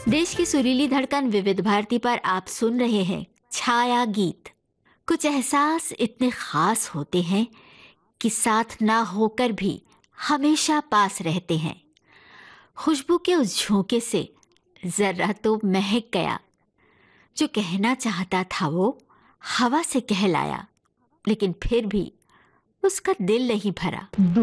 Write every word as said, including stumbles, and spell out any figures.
देश की सुरीली धड़कन विविध भारती पर आप सुन रहे हैं छाया गीत। कुछ एहसास इतने खास होते हैं कि साथ ना होकर भी हमेशा पास रहते हैं। खुशबू के उस झोंके से जर्रा तो महक गया। जो कहना चाहता था वो हवा से कहलाया, लेकिन फिर भी उसका दिल नहीं भरा।